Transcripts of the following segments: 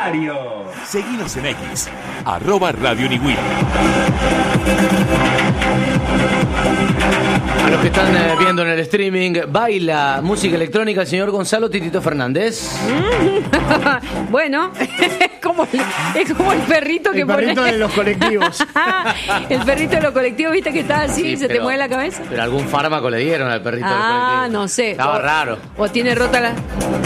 Universitario. Seguinos en X, @Radio Niwil. A los que están viendo en el streaming, baila música electrónica el señor Gonzalo Titito Fernández. Bueno, es como el perrito que pone. El perrito de los colectivos. El perrito de los colectivos, viste que está así, Sí, se pero- te mueve la cabeza. Pero algún fármaco le dieron al perrito del colectivo. No sé. Estaba raro. O tiene rota la.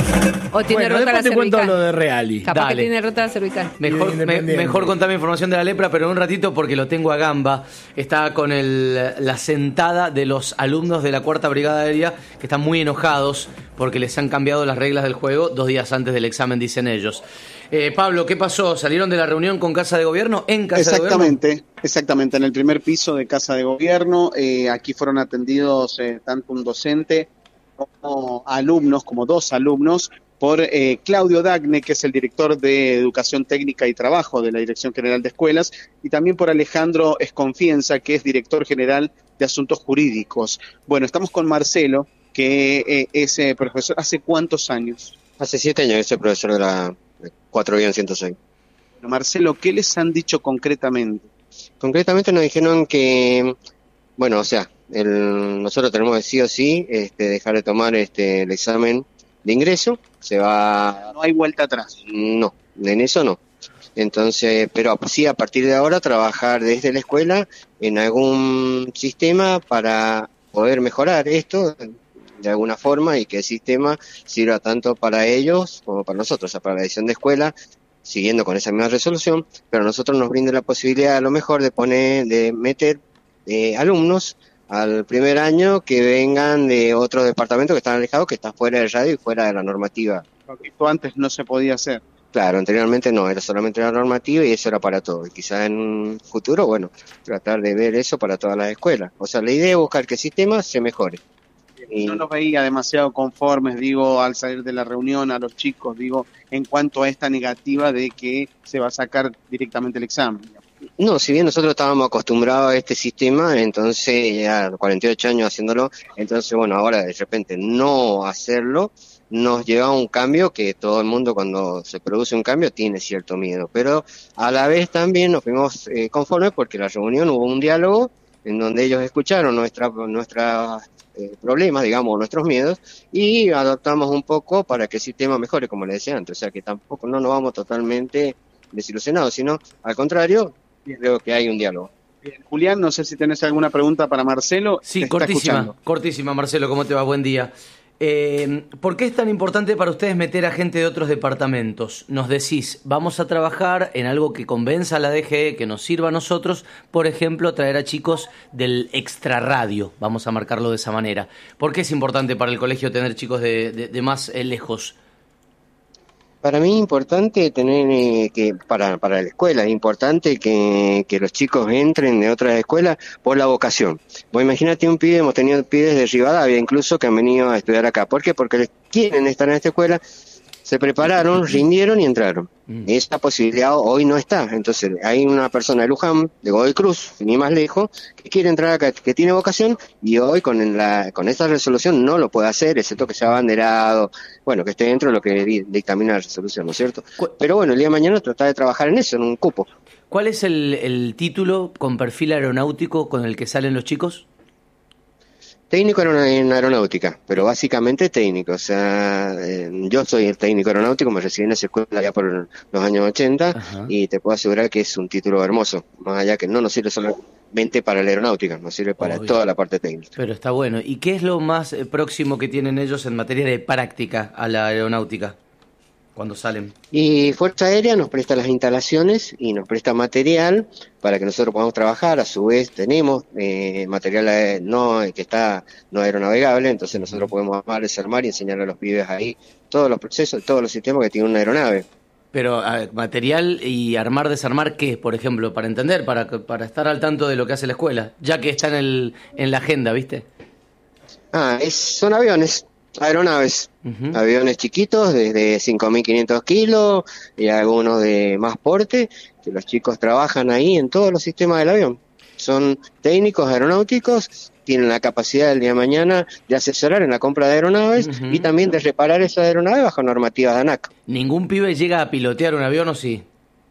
O tiene Bueno, rota la después te cuento cervical. lo de Reali. Capaz Dale. que tiene rota la cervical. Mejor contame información de la lepra, pero en un ratito porque lo tengo a gamba. Está con la sentada de los alumnos de la 4ª Brigada Aérea que están muy enojados porque les han cambiado las reglas del juego 2 días antes del examen, dicen ellos. Pablo, ¿qué pasó? ¿Salieron de la reunión con Casa de Gobierno? ¿En Casa de Gobierno? Exactamente, en el primer piso de Casa de Gobierno. Aquí fueron atendidos tanto un docente como alumnos, como 2 alumnos, por Claudio Dagne, que es el director de Educación Técnica y Trabajo de la Dirección General de Escuelas, y también por Alejandro Esconfienza, que es director general de Asuntos Jurídicos. Bueno, estamos con Marcelo, que es profesor. ¿Hace cuántos años? Hace 7 años que soy profesor de la 4-106. Bueno, Marcelo, ¿qué les han dicho concretamente? Concretamente nos dijeron que, bueno, o sea, nosotros tenemos que sí o sí dejar de tomar el examen de ingreso. No hay vuelta atrás. No, en eso no. Entonces, pero sí a partir de ahora trabajar desde la escuela en algún sistema para poder mejorar esto de alguna forma y que el sistema sirva tanto para ellos como para nosotros, o sea, para la edición de escuela, siguiendo con esa misma resolución, pero a nosotros nos brinda la posibilidad a lo mejor de meter alumnos al primer año que vengan de otros departamentos que están alejados, que están fuera del radio y fuera de la normativa. Porque esto antes no se podía hacer. Claro, anteriormente no, era solamente la normativa y eso era para todo. Y quizás en un futuro, bueno, tratar de ver eso para todas las escuelas. O sea, la idea es buscar que el sistema se mejore. Y No los veía demasiado conformes, digo, al salir de la reunión, a los chicos, digo, en cuanto a esta negativa de que se va a sacar directamente el examen. no, si bien nosotros estábamos acostumbrados a este sistema, entonces ya 48 años haciéndolo, entonces bueno, ahora de repente no hacerlo nos lleva a un cambio que todo el mundo cuando se produce un cambio tiene cierto miedo, pero a la vez también nos fuimos conformes porque en la reunión hubo un diálogo en donde ellos escucharon nuestras problemas, digamos, nuestros miedos, y adoptamos un poco para que el sistema mejore, como les decía antes, o sea que tampoco no nos vamos totalmente desilusionados, sino al contrario, creo que hay un diálogo. Bien. Julián, no sé si tenés alguna pregunta para Marcelo. Sí, Te está escuchando. cortísima, Marcelo, ¿cómo te va? Buen día. ¿Por qué es tan importante para ustedes meter a gente de otros departamentos? Nos decís, vamos a trabajar en algo que convenza a la DGE, que nos sirva a nosotros, por ejemplo, traer a chicos del extrarradio, vamos a marcarlo de esa manera. ¿Por qué es importante para el colegio tener chicos de más lejos? Para mí es importante tener para la escuela, es importante que los chicos entren de otras escuelas por la vocación. Vos imagínate un pibe, hemos tenido pibes de Rivadavia incluso que han venido a estudiar acá. ¿Por qué? Porque quieren estar en esta escuela, se prepararon, rindieron y entraron. Esa posibilidad hoy no está. Entonces hay una persona de Luján, de Godoy Cruz, ni más lejos, que quiere entrar acá, que tiene vocación, y hoy con esta resolución no lo puede hacer, excepto que sea abanderado, bueno, que esté dentro de lo que dictamina la resolución, ¿no es cierto? Pero bueno, el día de mañana tratar de trabajar en eso, en un cupo. ¿Cuál es el título con perfil aeronáutico con el que salen los chicos? Técnico en aeronáutica, pero básicamente técnico, o sea, yo soy el técnico aeronáutico, me recibí en esa escuela ya por los años 80. Ajá. Y te puedo asegurar que es un título hermoso, más allá que no nos sirve solamente para la aeronáutica, nos sirve para toda la parte técnica. Pero está bueno. ¿Y qué es lo más próximo que tienen ellos en materia de práctica a la aeronáutica cuando salen? Y Fuerza Aérea nos presta las instalaciones y nos presta material para que nosotros podamos trabajar. A su vez tenemos material no aeronavegable, entonces nosotros podemos armar, desarmar y enseñar a los pibes ahí todos los procesos, todos los sistemas que tiene una aeronave. Pero material y armar, desarmar, ¿qué? Por ejemplo, para entender, para estar al tanto de lo que hace la escuela, ya que está en la agenda, ¿viste? Son aviones. Aeronaves, aviones chiquitos desde 5.500 kilos y algunos de más porte, que los chicos trabajan ahí en todos los sistemas del avión. son técnicos aeronáuticos, tienen la capacidad del día de mañana de asesorar en la compra de aeronaves y también de reparar esas aeronaves bajo normativas de ANAC. ¿Ningún pibe llega a pilotear un avión o sí?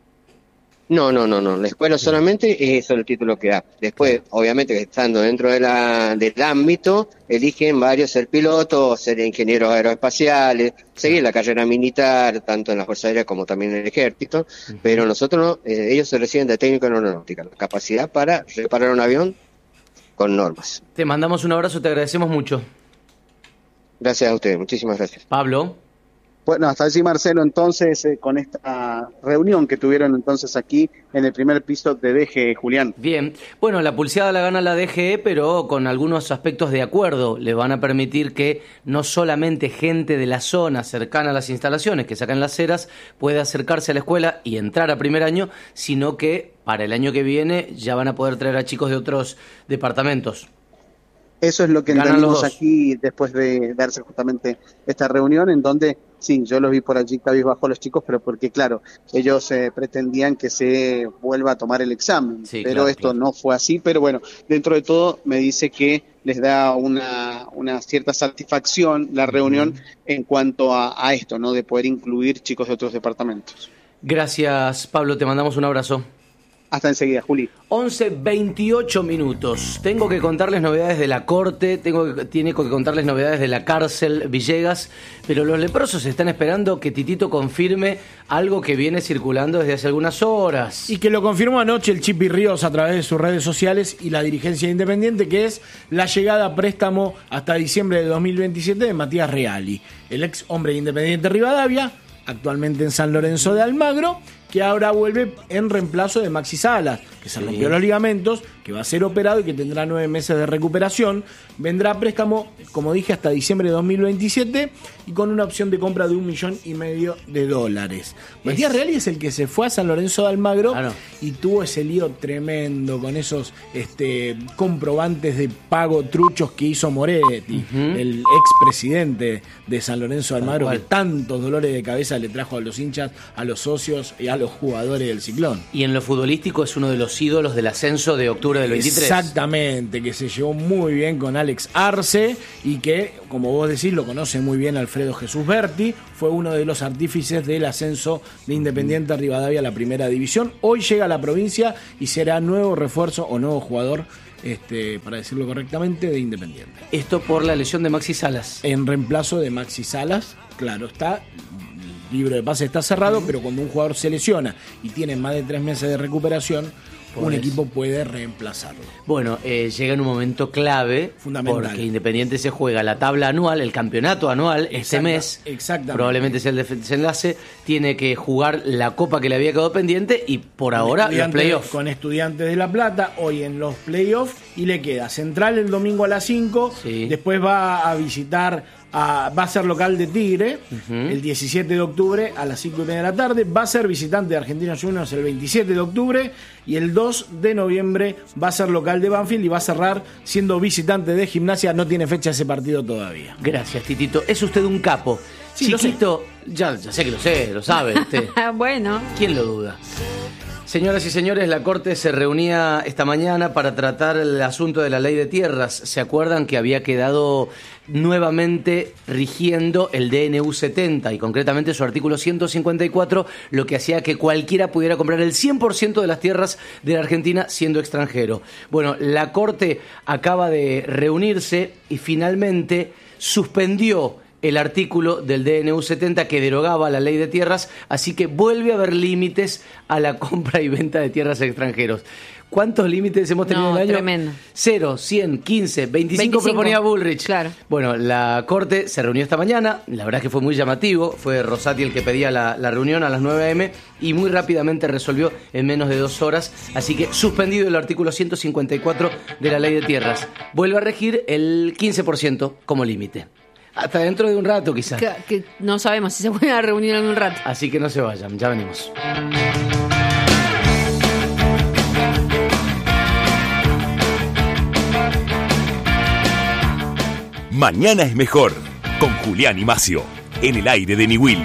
No, la escuela solamente es el título que da. Después, obviamente, estando dentro del ámbito, eligen varios ser pilotos, ser ingenieros aeroespaciales, seguir la carrera militar, tanto en la Fuerza Aérea como también en el Ejército, pero nosotros ellos se reciben de técnico en aeronáutica, la capacidad para reparar un avión con normas. Te mandamos un abrazo, te agradecemos mucho. Gracias a ustedes, muchísimas gracias. Pablo. Bueno, hasta allí, Marcelo, entonces, con esta reunión que tuvieron entonces aquí en el primer piso de DGE, Julián. Bien, bueno, la pulseada la gana la DGE, pero con algunos aspectos de acuerdo. Le van a permitir que no solamente gente de la zona cercana a las instalaciones que sacan las ceras pueda acercarse a la escuela y entrar a primer año, sino que para el año que viene ya van a poder traer a chicos de otros departamentos. Eso es lo que entendimos aquí después de darse justamente esta reunión, en donde, sí, yo los vi por allí cabizbajo los chicos, pero porque, claro, ellos pretendían que se vuelva a tomar el examen, sí, pero claro, esto no fue así. Pero bueno, dentro de todo me dice que les da una cierta satisfacción la reunión en cuanto a esto, ¿no? De poder incluir chicos de otros departamentos. Gracias, Pablo, te mandamos un abrazo. Hasta enseguida, Juli. 11:28 minutos. Tengo que contarles novedades de la corte, tiene que contarles novedades de la cárcel Villegas, pero los leprosos están esperando que Titito confirme algo que viene circulando desde hace algunas horas. Y que lo confirmó anoche el Chipi Ríos a través de sus redes sociales y la dirigencia independiente, que es la llegada a préstamo hasta diciembre de 2027 de Matías Reali, el ex hombre de Independiente Rivadavia, actualmente en San Lorenzo de Almagro, que ahora vuelve en reemplazo de Maxi Salas, que se rompió los ligamentos, que va a ser operado y que tendrá 9 meses de recuperación. Vendrá a préstamo, como dije, hasta diciembre de 2027 y con una opción de compra de $1,5 million. Matías Reali es el que se fue a San Lorenzo de Almagro y tuvo ese lío tremendo con esos comprobantes de pago truchos que hizo Moretti, el expresidente de San Lorenzo de Almagro, que tantos dolores de cabeza le trajo a los hinchas, a los socios y a los jugadores del Ciclón. Y en lo futbolístico es uno de los ídolos del ascenso de octubre del 23. Exactamente, que se llevó muy bien con Alex Arce y que, como vos decís, lo conoce muy bien Alfredo Jesús Berti, fue uno de los artífices del ascenso de Independiente Rivadavia a la primera división. Hoy llega a la provincia y será nuevo refuerzo o nuevo jugador, para decirlo correctamente, de Independiente. Esto por la lesión de Maxi Salas. En reemplazo de Maxi Salas, claro está. Libro de pase está cerrado, pero cuando un jugador se lesiona y tiene más de 3 meses de recuperación, un equipo puede reemplazarlo. Bueno, llega en un momento clave, fundamental, porque Independiente se juega la tabla anual, el campeonato anual este mes, probablemente sea el desenlace, tiene que jugar la copa que le había quedado pendiente y por ahora los playoffs. Con Estudiantes de La Plata, hoy en los playoffs, y le queda Central el domingo a las 5, después va a visitar va a ser local de Tigre el 17 de octubre a las 5:30 de la tarde, va a ser visitante de Argentinos Juniors el 27 de octubre y el 2 de noviembre va a ser local de Banfield y va a cerrar siendo visitante de Gimnasia. No tiene fecha ese partido todavía. Gracias, Titito, es usted un capo. Sí, Chiquito, ya sé que lo sé, lo sabe usted. Bueno. ¿Quién lo duda? Señoras y señores, la Corte se reunía esta mañana para tratar el asunto de la ley de tierras. ¿Se acuerdan que había quedado nuevamente rigiendo el DNU 70 y concretamente su artículo 154, lo que hacía que cualquiera pudiera comprar el 100% de las tierras de la Argentina siendo extranjero? Bueno, la Corte acaba de reunirse y finalmente suspendió el artículo del DNU 70 que derogaba la ley de tierras, así que vuelve a haber límites a la compra y venta de tierras a extranjeros. ¿Cuántos límites hemos tenido en el año? Tremendo. 0, 100, 15, 25 proponía Bullrich. Claro. Bueno, la Corte se reunió esta mañana, la verdad es que fue muy llamativo, fue Rosati el que pedía la reunión a las 9 a.m. y muy rápidamente resolvió en menos de 2 horas, así que suspendido el artículo 154 de la ley de tierras. Vuelve a regir el 15% como límite. Hasta dentro de un rato, quizás. Que no sabemos si se puede a reunir en un rato. Así que no se vayan, ya venimos. Mañana es mejor, con Julián y Macio, en el aire de Niwil.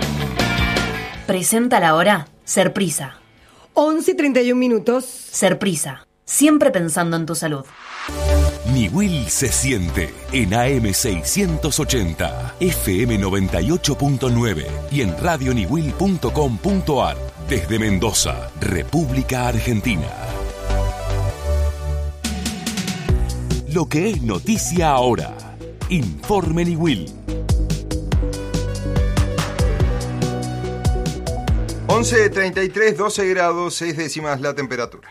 Presenta la hora Serprisa. 11:31. Serprisa. siempre pensando en tu salud. Niwil se siente en AM 680, FM 98.9 y en radioniwil.com.ar desde Mendoza, República Argentina. Lo que es noticia ahora. Informe Niwil. 11:33, 12 grados, 6 décimas la temperatura.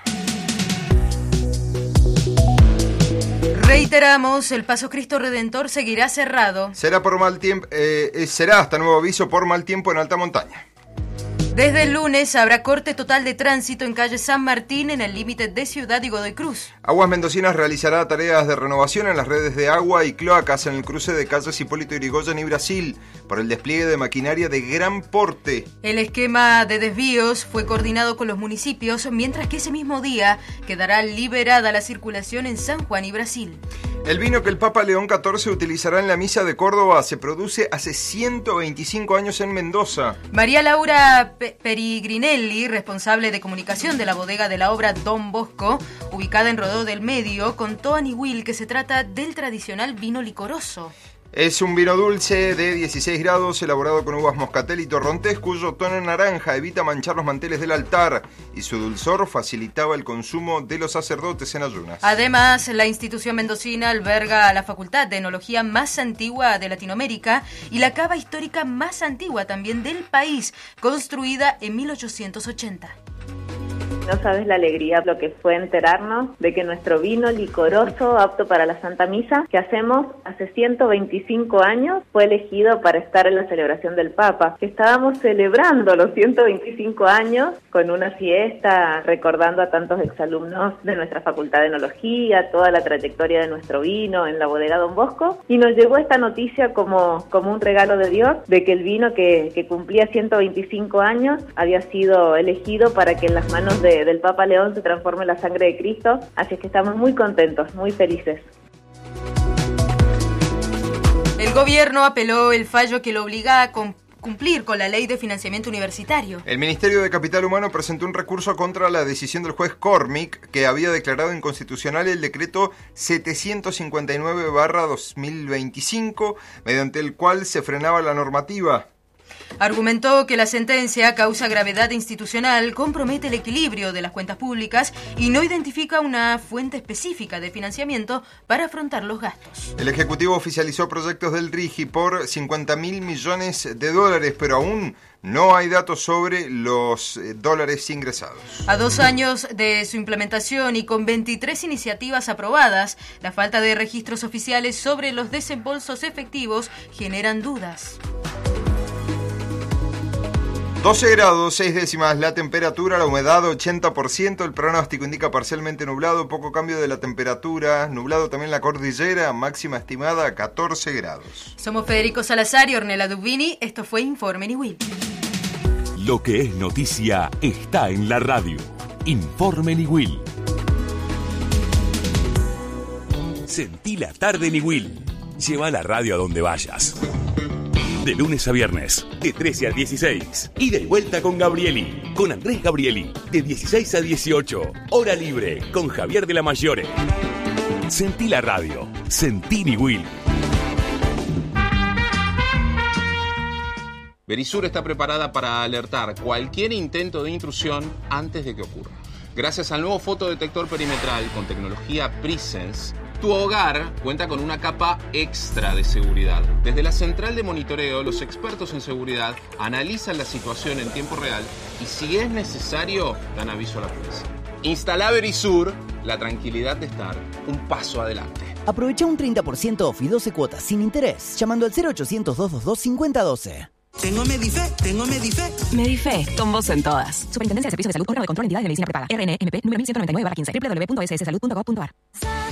Reiteramos, el Paso Cristo Redentor seguirá cerrado. Será por mal tiempo, será hasta nuevo aviso por mal tiempo en alta montaña. Desde el lunes habrá corte total de tránsito en calle San Martín en el límite de Ciudad y Godoy Cruz. Aguas Mendocinas realizará tareas de renovación en las redes de agua y cloacas en el cruce de calles Hipólito Yrigoyen y Brasil por el despliegue de maquinaria de gran porte. El esquema de desvíos fue coordinado con los municipios, mientras que ese mismo día quedará liberada la circulación en San Juan y Brasil. El vino que el Papa León XIV utilizará en la misa de Córdoba se produce hace 125 años en Mendoza. María Laura Perigrinelli, responsable de comunicación de la bodega de la obra Don Bosco, ubicada en Rodó del Medio, contó a Niwil que se trata del tradicional vino licoroso. Es un vino dulce de 16 grados elaborado con uvas moscatel y torrontés cuyo tono naranja evita manchar los manteles del altar y su dulzor facilitaba el consumo de los sacerdotes en ayunas. Además, la institución mendocina alberga la facultad de enología más antigua de Latinoamérica y la cava histórica más antigua también del país, construida en 1880. No sabes la alegría, lo que fue enterarnos de que nuestro vino licoroso apto para la Santa Misa, que hacemos hace 125 años, fue elegido para estar en la celebración del Papa, que estábamos celebrando los 125 años con una fiesta, recordando a tantos exalumnos de nuestra Facultad de Enología, toda la trayectoria de nuestro vino en la bodega Don Bosco, y nos llegó esta noticia como un regalo de Dios, de que el vino que cumplía 125 años había sido elegido para que en las manos del Papa León se transforme la sangre de Cristo, así es que estamos muy contentos, muy felices. El gobierno apeló el fallo que lo obliga a cumplir con la ley de financiamiento universitario. El Ministerio de Capital Humano presentó un recurso contra la decisión del juez Cormick, que había declarado inconstitucional el decreto 759/2025, mediante el cual se frenaba la normativa. Argumentó que la sentencia causa gravedad institucional, compromete el equilibrio de las cuentas públicas y no identifica una fuente específica de financiamiento para afrontar los gastos. El Ejecutivo oficializó proyectos del RIGI por $50.000 millones, pero aún no hay datos sobre los dólares ingresados. A 2 años de su implementación y con 23 iniciativas aprobadas, la falta de registros oficiales sobre los desembolsos efectivos generan dudas. 12 grados, 6 décimas la temperatura, la humedad 80%, el pronóstico indica parcialmente nublado, poco cambio de la temperatura, nublado también la cordillera, máxima estimada 14 grados. Somos Federico Salazar y Ornella Dubini, esto fue Informe Niwil. Lo que es noticia está en la radio. Informe Niwil. Sentí la tarde Niwil. Lleva la radio a donde vayas. De lunes a viernes, de 13 a 16. Ida y vuelta con Gabrieli. Con Andrés Gabrieli. De 16 a 18. Hora libre con Javier de la Mayore. Sentí la radio. Sentí Niwil. Verisur está preparada para alertar cualquier intento de intrusión antes de que ocurra. Gracias al nuevo fotodetector perimetral con tecnología Presence, tu hogar cuenta con una capa extra de seguridad. Desde la central de monitoreo, los expertos en seguridad analizan la situación en tiempo real y, si es necesario, dan aviso a la policía. Instala Verisur, la tranquilidad de estar un paso adelante. Aprovecha un 30% off y 12 cuotas sin interés llamando al 0800-222-5012. Tengo Medife. Medife, con vos en todas. Superintendencia de Servicios de Salud, órgano de control, entidades de medicina prepaga. RNMP, número 1199/15, www.sssalud.gov.ar.